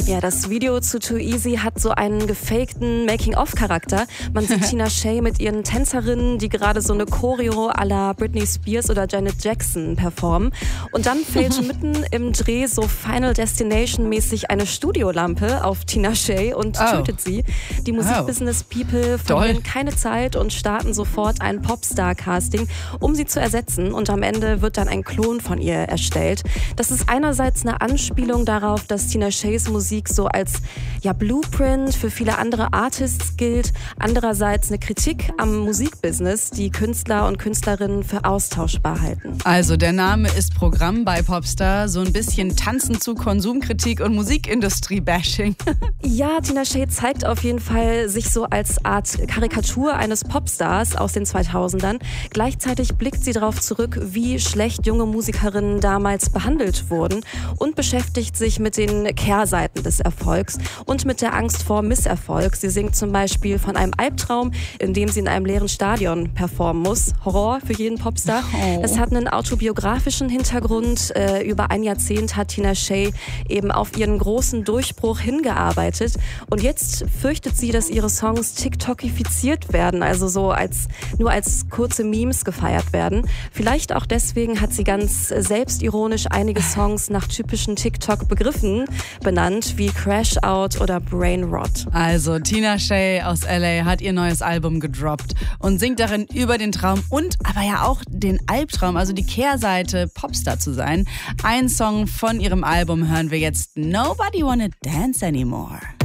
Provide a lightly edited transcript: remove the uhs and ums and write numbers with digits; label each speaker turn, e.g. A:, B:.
A: Ja, das Video zu Too Easy hat so einen gefakten Making-of-Charakter. Man sieht Tina Shay mit ihren Tänzerinnen, die gerade so eine Choreo à la Britney Spears oder Janet Jackson performen. Und dann fällt mitten im Dreh so Final Destination-mäßig eine Studiolampe auf Tina Shay und tötet sie. Die Musikbusiness-People verlieren keine Zeit und starten sofort ein Popstar-Casting, um sie zu ersetzen. Und am Ende wird dann ein Klon von ihr erstellt. Das ist einerseits eine Anspielung darauf, dass Tina Shays Musik so als Blueprint für viele andere Artists gilt. Andererseits eine Kritik am Musikbusiness, die Künstler und Künstlerinnen für austauschbar halten.
B: Also der Name ist Programm bei Popstar, so ein bisschen Tanzen zu Konsumkritik und Musikindustrie-Bashing.
A: Ja, Tina Shay zeigt auf jeden Fall sich so als Art Karikatur eines Popstars aus den 2000ern. Gleichzeitig blickt sie darauf zurück, wie schlecht junge Musikerinnen damals behandelt wurden und beschäftigt sich mit den Kehrseiten des Erfolgs und mit der Angst vor Misserfolg. Sie singt zum Beispiel von einem Albtraum, in dem sie in einem leeren Stadion performen muss. Horror für jeden Popstar. Es hat einen autobiografischen Hintergrund. Über ein Jahrzehnt hat Tina Shay eben auf ihren großen Durchbruch hingearbeitet. Und jetzt fürchtet sie, dass ihre Songs TikTokifiziert werden, also so nur als kurze Memes gefeiert werden. Vielleicht auch deswegen hat sie ganz selbstironisch einige Songs nach typischen TikTok-Begriffen benannt, wie Crash Out oder Brain Rot.
B: Also Tina Shay aus LA hat ihr neues Album gedroppt und singt darin über den Traum und aber ja auch den Albtraum, also die Kehrseite, Popstar zu sein. Ein Song von ihrem Album hören wir jetzt, Nobody Wanna Dance Anymore.